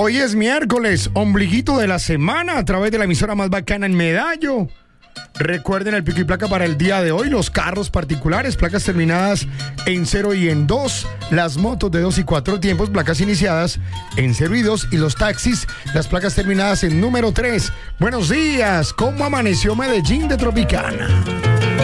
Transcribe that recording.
Hoy es miércoles, ombliguito de la semana a través de la emisora más bacana en Medallo. Recuerden el pico y placa para el día de hoy, los carros particulares, placas terminadas en 0 y en 2, las motos de 2 y 4 tiempos, placas iniciadas en 0 y 2 y los taxis, las placas terminadas en número 3. Buenos días, ¿cómo amaneció Medellín de Tropicana?